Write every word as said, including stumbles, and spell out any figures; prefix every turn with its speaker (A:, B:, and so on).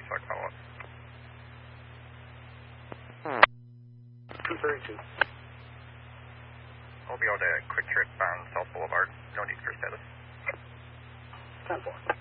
A: Shock follow-up.
B: two thirty-two.
A: We'll be able to quick trip on South Boulevard. No need for status.
B: ten four.